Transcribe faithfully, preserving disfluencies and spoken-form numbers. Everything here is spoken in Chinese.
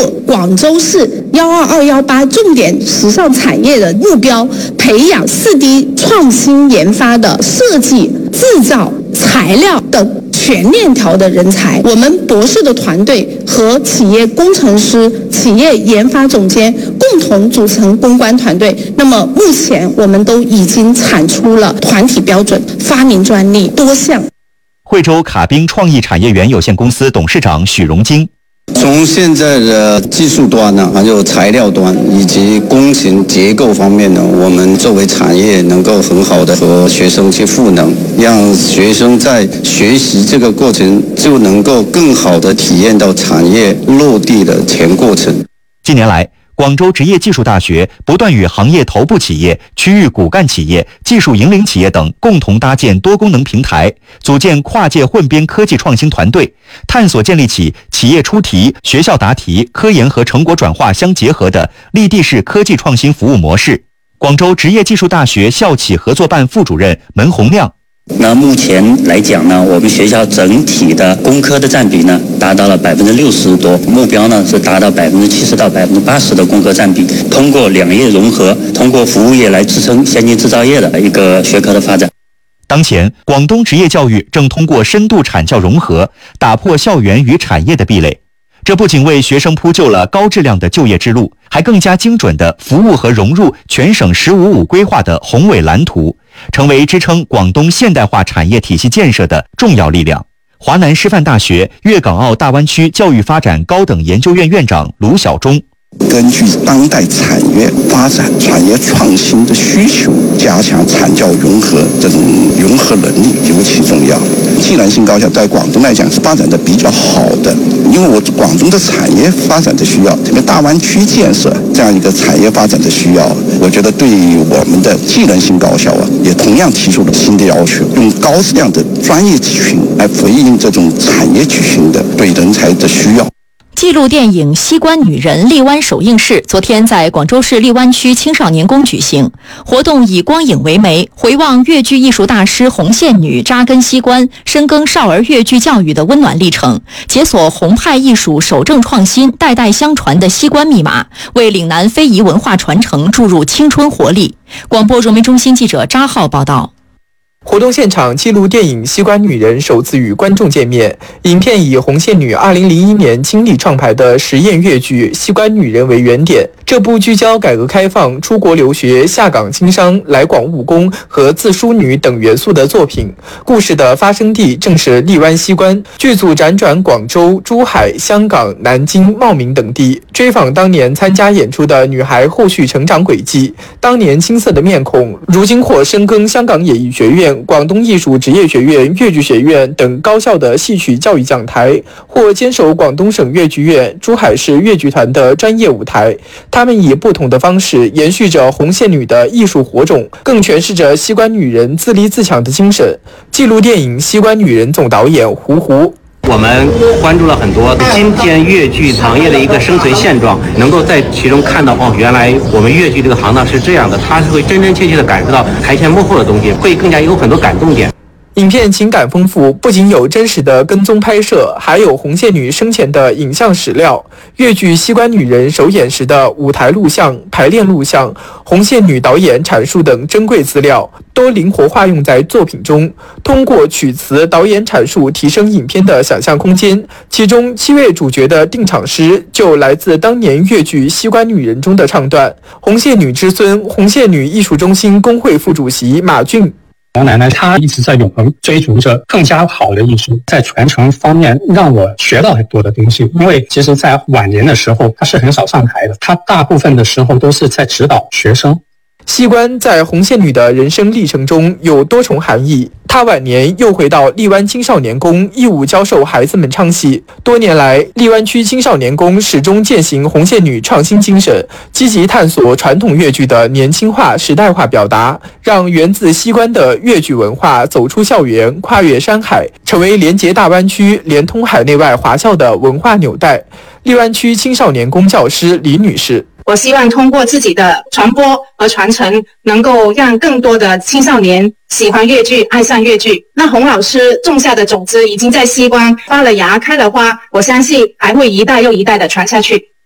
广州市幺二二幺八重点时尚产业的目标，培养四 D 创新研发的设计、制造、材料等全链条的人才。我们博士的团队和企业工程师、企业研发总监共同组成公关团队。那么目前我们都已经产出了团体标准、发明专利多项。 惠州卡宾创意产业园有限公司董事长许荣金。 从现在的技术端呢，还有材料端以及工程结构方面呢，我们作为产业能够很好的和学生去赋能，让学生在学习这个过程就能够更好的体验到产业落地的全过程。 近年来，广州职业技术大学不断与行业头部企业、区域骨干企业、技术引领企业等共同搭建多功能平台，组建跨界混编科技创新团队，探索建立起企业出题、学校答题、科研和成果转化相结合的立地式科技创新服务模式。广州职业技术大学校企合作办副主任门洪亮。 那目前来讲呢，我们学校整体的工科的占比呢，达到了百分之六十多，目标呢是达到百分之七十到百分之八十的工科占比。通过两业融合，通过服务业来支撑先进制造业的一个学科的发展。 当前，广东职业教育正通过深度产教融合，打破校园与产业的壁垒。这不仅为学生铺就了高质量的就业之路，还更加精准地服务和融入全省“十五五”规划的宏伟蓝图，成为支撑广东现代化产业体系建设的重要力量。华南师范大学粤港澳大湾区教育发展高等研究院院长卢晓忠。 根据当代产业发展、产业创新的需求，加强产教融合这种融合能力尤其重要。技能性高校在广东来讲是发展的比较好的，因为我广东的产业发展的需要，这个大湾区建设这样一个产业发展的需要，我觉得对于我们的技能性高校啊，也同样提出了新的要求，用高质量的专业群来回应这种产业群的对人才的需要。 纪录电影《西关女人》荔湾首映式昨天在广州市荔湾区青少年宫举行。活动以光影为媒，回望粤剧艺术大师红线女扎根西关、深耕少儿粤剧教育的温暖历程，解锁红派艺术守正创新、代代相传的西关密码，为岭南非遗文化传承注入青春活力。广播传媒中心记者扎浩报道。 活动现场，纪录电影《西关女人》首次与观众见面。影片以红线女二零零一年亲力创排的实验粤剧《西关女人》为原点。这部聚焦改革开放、出国留学、下岗经商、来广务工和自梳女等元素的作品，故事的发生地正是荔湾西关。剧组辗转广州、珠海、香港、南京、茂名等地，追访当年参加演出的女孩后续成长轨迹。当年青涩的面孔，如今或深耕香港演艺学院、广东艺术职业学院、粤剧学院等高校的戏曲教育讲台，或坚守广东省粤剧院、珠海市粤剧团的专业舞台。他们以不同的方式延续着红线女的艺术火种，更诠释着西关女人自立自强的精神。纪录电影《西关女人》总导演胡胡。 我们关注了很多今天粤剧行业的一个生存现状，能够在其中看到哦，原来我们粤剧这个行当是这样的，他是会真真切切的感受到台前幕后的东西，会更加有很多感动点。 影片情感丰富，不仅有真实的跟踪拍摄，还有红线女生前的影像史料、粤剧《西关女人》首演时的舞台录像、排练录像、红线女导演阐述等珍贵资料，都灵活化用在作品中，通过曲词、导演阐述提升影片的想象空间。其中七位主角的定场诗就来自当年粤剧《西关女人》中的唱段。红线女之孙、红线女艺术中心工会副主席马俊。 王奶奶她一直在永恒追逐着更加好的艺术，在传承方面让我学到很多的东西。因为其实在晚年的时候她是很少上台的，她大部分的时候都是在指导学生。 西关在红线女的人生历程中有多重含义。她晚年又回到荔湾青少年宫义务教授孩子们唱戏。多年来，荔湾区青少年宫始终践行红线女创新精神，积极探索传统粤剧的年轻化、时代化表达，让源自西关的粤剧文化走出校园，跨越山海，成为连接大湾区、连通海内外华校的文化纽带。荔湾区青少年宫教师李女士。 我希望通过自己的传播和传承，能够让更多的青少年喜欢粤剧，爱上粤剧。那洪老师种下的种子已经在西关发了芽，开了花，我相信还会一代又一代的传下去。